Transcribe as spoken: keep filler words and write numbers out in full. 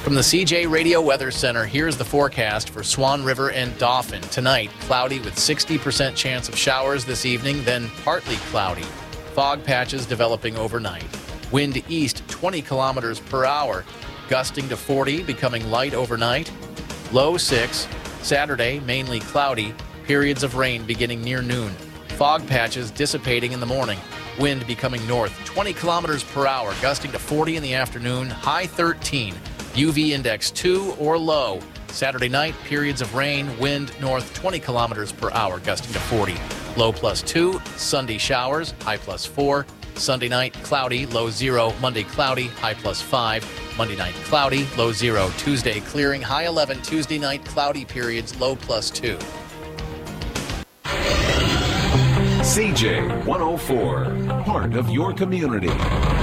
From the C J Radio Weather Center, here's the forecast for Swan River and Dauphin. Tonight, cloudy with sixty percent chance of showers this evening, then partly cloudy. Fog patches developing overnight. Wind east twenty kilometers per hour, gusting to forty, becoming light overnight. Low six. Saturday, mainly cloudy. Periods of rain beginning near noon. Fog patches dissipating in the morning. Wind becoming north twenty kilometers per hour, gusting to forty in the afternoon. High thirteen. U V index two or low. Saturday night, periods of rain, wind north twenty kilometers per hour, gusting to forty. Low plus two. Sunday showers, high plus four. Sunday night, cloudy, low zero. Monday, cloudy, high plus five. Monday night, cloudy, low zero. Tuesday, clearing, high eleven. Tuesday night, cloudy periods, low plus two. C J one oh four, part of your community.